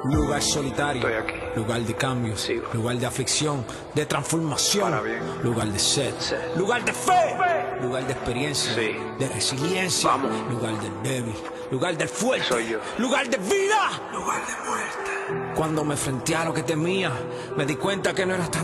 Un lugar solitario, Estoy aquí. lugar de cambio, Sigo. lugar de aflicción, de transformación, Para bien. lugar de sed, Sed. lugar de fe, lugar de experiencia, Sí. de resiliencia, Vamos. lugar del débil, lugar del fuerte, Soy yo. lugar de vida, lugar de muerte. Cuando me enfrenté a lo que temía, me di cuenta que no era tan